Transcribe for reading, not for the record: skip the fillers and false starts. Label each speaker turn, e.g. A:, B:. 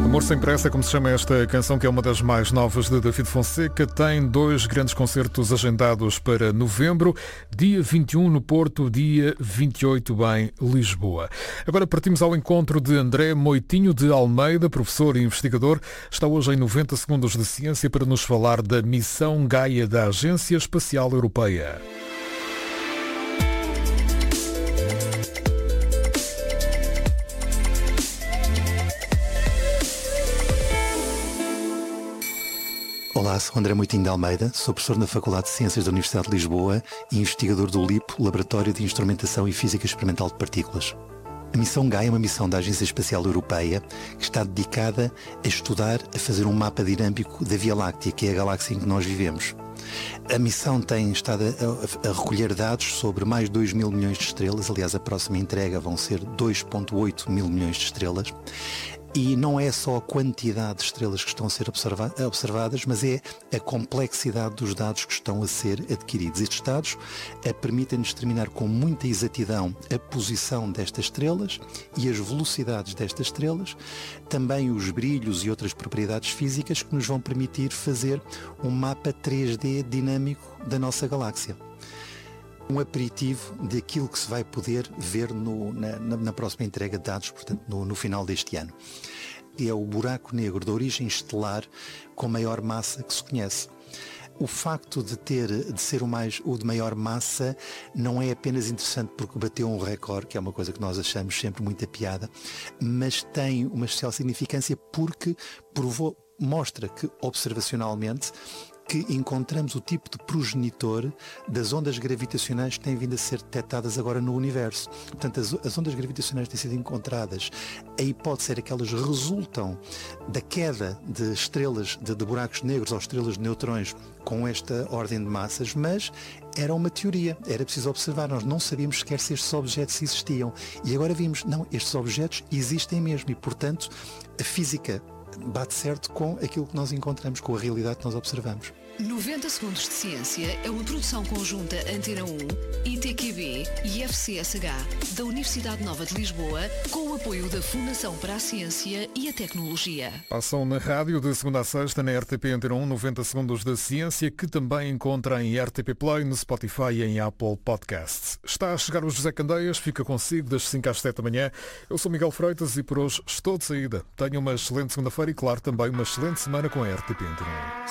A: Amor Sem Pressa, como se chama esta canção, que é uma das mais novas de David Fonseca, tem 2 grandes concertos agendados para novembro, dia 21 no Porto, dia 28 em Lisboa. Agora partimos ao encontro de André Moitinho de Almeida, professor e investigador. Está hoje em 90 Segundos de Ciência para nos falar da missão Gaia da Agência Espacial Europeia.
B: Olá, sou André Moitinho de Almeida, sou professor na Faculdade de Ciências da Universidade de Lisboa e investigador do LIPO, Laboratório de Instrumentação e Física Experimental de Partículas. A missão Gaia é uma missão da Agência Espacial Europeia que está dedicada a estudar, a fazer um mapa dinâmico da Via Láctea, que é a galáxia em que nós vivemos. A missão tem estado a recolher dados sobre mais de 2 mil milhões de estrelas, aliás a próxima entrega vão ser 2,8 mil milhões de estrelas. E não é só a quantidade de estrelas que estão a ser observadas, mas é a complexidade dos dados que estão a ser adquiridos. Estes dados permitem-nos determinar com muita exatidão a posição destas estrelas e as velocidades destas estrelas, também os brilhos e outras propriedades físicas que nos vão permitir fazer um mapa 3D dinâmico da nossa galáxia. Um aperitivo daquilo que se vai poder ver na próxima entrega de dados, portanto, no final deste ano. É o buraco negro de origem estelar com maior massa que se conhece. O facto de ser o de maior massa não é apenas interessante porque bateu um recorde, que é uma coisa que nós achamos sempre muita piada, mas tem uma especial significância porque mostra que, observacionalmente, que encontramos o tipo de progenitor das ondas gravitacionais que têm vindo a ser detectadas agora no universo. Portanto, as ondas gravitacionais têm sido encontradas. A hipótese era que elas resultam da queda de estrelas, de buracos negros ou estrelas de neutrões com esta ordem de massas, mas era uma teoria, era preciso observar. Nós não sabíamos sequer se estes objetos existiam. E agora vimos, não, estes objetos existem mesmo e, portanto, a física bate certo com aquilo que nós encontramos, com a realidade que nós observamos.
C: 90 Segundos de Ciência é uma produção conjunta Antena 1, ITQB e FCSH da Universidade Nova de Lisboa, com o apoio da Fundação para a Ciência e a Tecnologia.
A: Passam na rádio de segunda a sexta na RTP Antena 1 90 Segundos de Ciência, que também encontra em RTP Play, no Spotify e em Apple Podcasts. Está a chegar o José Candeias, fica consigo das 5 às 7 da manhã. Eu sou Miguel Freitas e por hoje estou de saída. Tenha uma excelente segunda-feira e, claro, também uma excelente semana com a RTP Antena 1.